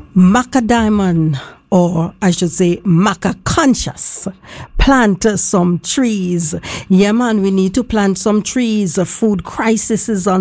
Maca Diamond, or I should say Maca Conscious, plant some trees. Yeah, man, we need to plant some trees. A food crisis is on